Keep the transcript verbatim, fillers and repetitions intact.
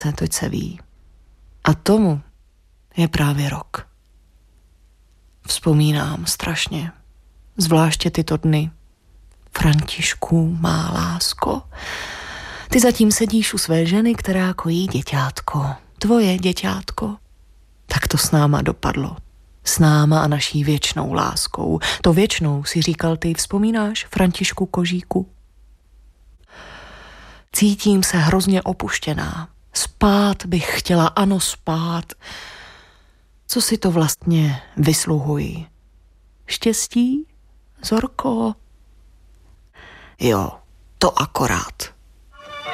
toť se ví. A tomu je právě rok. Vzpomínám strašně, zvláště tyto dny. Františku, má lásko, ty zatím sedíš u své ženy, která kojí děťátko. Tvoje děťátko. Tak to s náma dopadlo. S náma a naší věčnou láskou. To věčnou si říkal ty, vzpomínáš, Františku Kožíku? Cítím se hrozně opuštěná. Spát bych chtěla, ano, spát. Co si to vlastně vysluhuji? Štěstí? Zorko? Jo, to akorát.